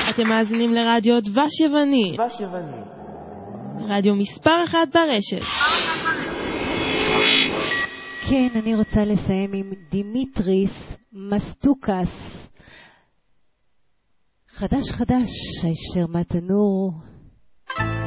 אתם מאזינים לרדיו דבש יווני. רדיו מספר 1 ברשת. כן, אני רוצה לסיים עם דימיטריס מסטוקס. חדש, הישר מהתנור.